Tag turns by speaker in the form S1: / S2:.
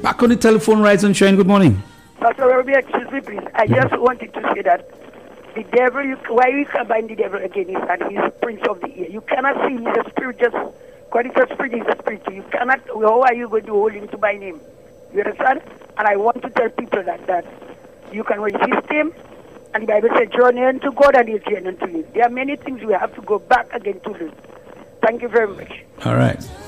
S1: back on the telephone, Rise and Shine. Good morning.
S2: Pastor Robbie, excuse me, please. I just wanted to say that the devil, why you combine the devil again is that he's prince of the air. You cannot see him. He's a spirit, just, according to spirit, he's a spirit. You cannot, how are you going to hold him to bind him? You understand? And I want to tell people that you can resist him, and the Bible says, journey unto God and he'll journey unto you. There are many things we have to go back again to learn. Thank you very much.
S1: All right.